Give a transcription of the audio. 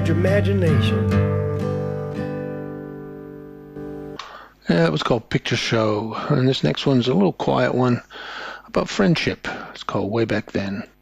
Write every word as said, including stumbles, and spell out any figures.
your imagination. Yeah, that was called Picture Show. And this next one's a little quiet one about friendship. It's called Way Back Then.